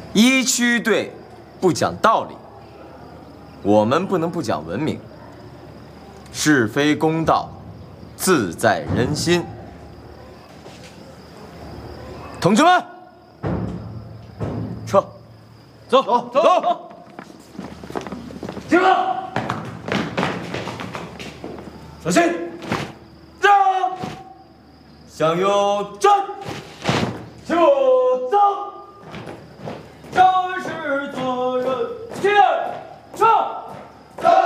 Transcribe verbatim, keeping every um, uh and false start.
一区队不讲道理，我们不能不讲文明。是非公道，自在人心。同志们，撤！走走走！集合！小心！站！向右转！起步！